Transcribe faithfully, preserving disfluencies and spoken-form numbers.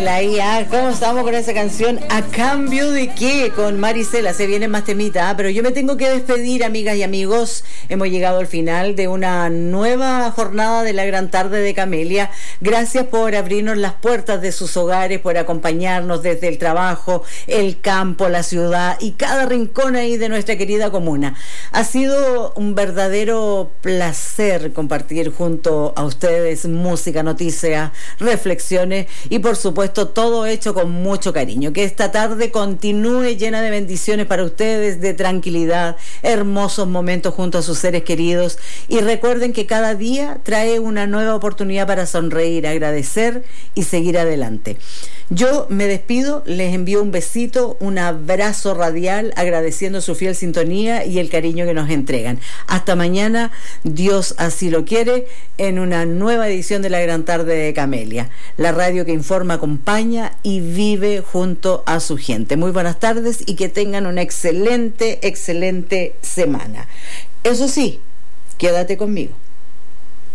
Marisela, ahí, ah, ¿cómo estamos con esa canción? ¿A cambio de qué? Con Marisela, se vienen más temitas, ¿ah? Pero yo me tengo que despedir, amigas y amigos. Hemos llegado al final de una nueva jornada de la Gran Tarde de Camelia. Gracias por abrirnos las puertas de sus hogares, por acompañarnos desde el trabajo, el campo, la ciudad y cada rincón ahí de nuestra querida comuna. Ha sido un verdadero placer compartir junto a ustedes música, noticias, reflexiones y por supuesto todo hecho con mucho cariño. Que esta tarde continúe llena de bendiciones para ustedes, de tranquilidad, hermosos momentos junto a sus seres queridos, y recuerden que cada día trae una nueva oportunidad para sonreír, agradecer y seguir adelante. Yo me despido, les envío un besito, un abrazo radial, agradeciendo su fiel sintonía y el cariño que nos entregan. Hasta mañana, Dios así lo quiere, en una nueva edición de la Gran Tarde de Camelia, la radio que informa, acompaña y vive junto a su gente. Muy buenas tardes y que tengan una excelente, excelente semana. Eso sí, quédate conmigo.